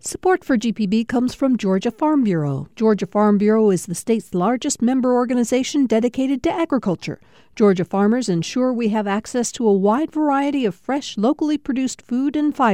Support for GPB comes from Georgia Farm Bureau. Georgia Farm Bureau is the state's largest member organization dedicated to agriculture. Georgia farmers ensure we have access to a wide variety of fresh, locally produced food and fiber.